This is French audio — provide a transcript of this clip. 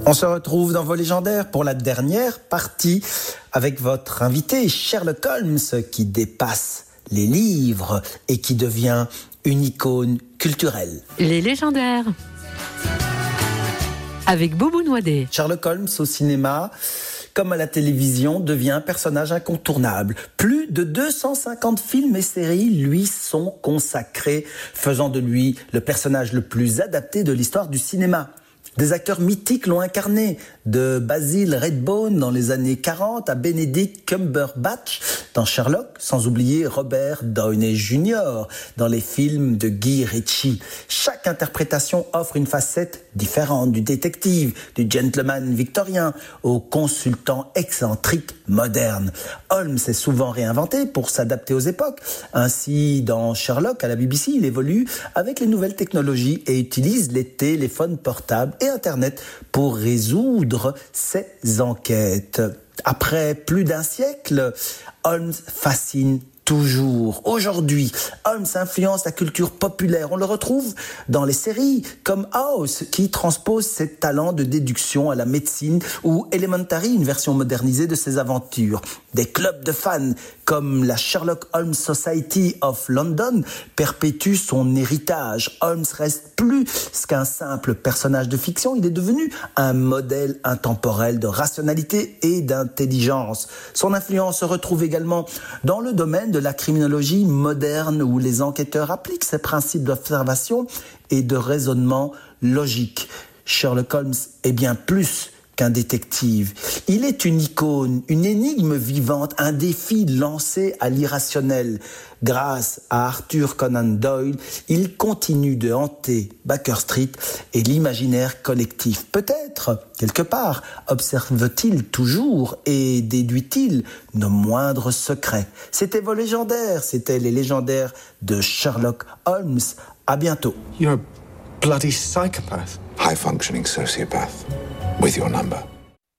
On se retrouve dans Vos Légendaires pour la dernière partie avec votre invité Sherlock Holmes qui dépasse les livres et qui devient une icône culturelle. Les Légendaires avec Boubou Noadet. Sherlock Holmes au cinéma, comme à la télévision, devient un personnage incontournable. Plus de 250 films et séries lui sont consacrés, faisant de lui le personnage le plus adapté de l'histoire du cinéma. Des acteurs mythiques l'ont incarné, de Basil Rathbone dans les années 40 à Benedict Cumberbatch dans Sherlock, sans oublier Robert Downey Jr. dans les films de Guy Ritchie. Chaque interprétation offre une facette différente, du détective, du gentleman victorien au consultant excentrique moderne. Holmes s'est souvent réinventé pour s'adapter aux époques. Ainsi, dans Sherlock, à la BBC, il évolue avec les nouvelles technologies et utilise les téléphones portables et Internet pour résoudre ses enquêtes. Après plus d'un siècle, Holmes fascine toujours. Aujourd'hui, Holmes influence la culture populaire. On le retrouve dans les séries comme House, qui transpose ses talents de déduction à la médecine, ou Elementary, une version modernisée de ses aventures. Des clubs de fans comme la Sherlock Holmes Society of London perpétuent son héritage. Holmes reste plus qu'un simple personnage de fiction. Il est devenu un modèle intemporel de rationalité et d'intelligence. Son influence se retrouve également dans le domaine de la criminologie moderne, où les enquêteurs appliquent ces principes d'observation et de raisonnement logique. Sherlock Holmes est bien plus qu'un détective. Il est une icône, une énigme vivante, un défi lancé à l'irrationnel. Grâce à Arthur Conan Doyle, il continue de hanter Baker Street et l'imaginaire collectif. Peut-être, quelque part, observe-t-il toujours et déduit-il nos moindres secrets. C'était Vos Légendaires, c'était les légendaires de Sherlock Holmes. À bientôt. You're a bloody psychopath. High-functioning sociopath. With your number.